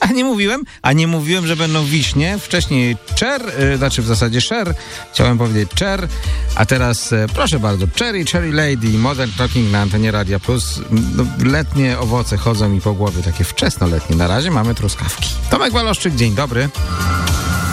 A nie mówiłem, że będą wiśnie. Wcześniej w zasadzie Cher. Chciałem powiedzieć Cher, a teraz proszę bardzo, Cherry Lady, Modern Talking na antenie Radia Plus. Letnie owoce chodzą mi po głowie, takie wczesnoletnie. Na razie mamy truskawki. Tomek Waloszczyk, dzień dobry.